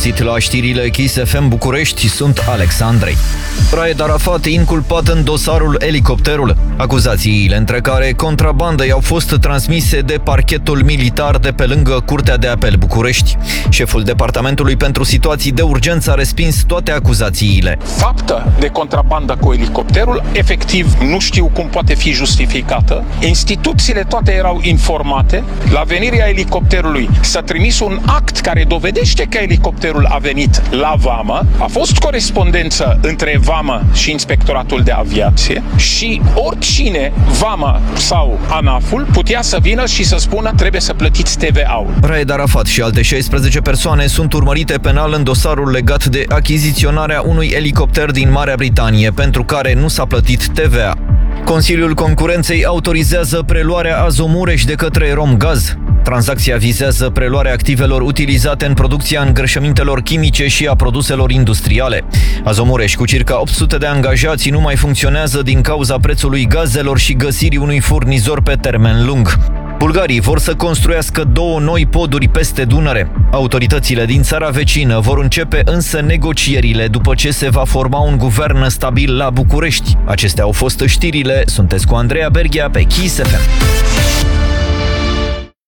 găsit la știrile Kiss FM București, sunt Alexandrei. Raed Arafat inculpat în dosarul Elicopterul. Acuzațiile, între care contrabandă, i-au fost transmise de parchetul militar de pe lângă Curtea de Apel București. Șeful Departamentului pentru Situații de Urgență a respins toate acuzațiile. Faptă de contrabandă cu elicopterul, efectiv, nu știu cum poate fi justificată. Instituțiile toate erau informate. La venirea elicopterului s-a trimis un act care dovedește că elicopterul a venit la vamă. A fost corespondență între vamă și Inspectoratul de Aviație și oricine, vama sau ANAF-ul, putea să vină și să spună trebuie să plătiți TVA-ul. Raed Arafat și alte 16 persoane sunt urmărite penal în dosarul legat de achiziționarea unui elicopter din Marea Britanie, pentru care nu s-a plătit TVA. Consiliul Concurenței autorizează preluarea Azomureș de către Romgaz. Tranzacția vizează preluarea activelor utilizate în producția îngrășămintelor chimice și a produselor industriale. Azomureș, cu circa 800 de angajați, nu mai funcționează din cauza prețului gazelor și găsirii unui furnizor pe termen lung. Bulgarii vor să construiască 2 noi poduri peste Dunăre. Autoritățile din țara vecină vor începe însă negocierile după ce se va forma un guvern stabil la București. Acestea au fost știrile. Sunteți cu Andreea Berghia pe Kiss FM.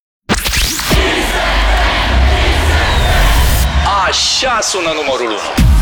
Așa sună numărul 1.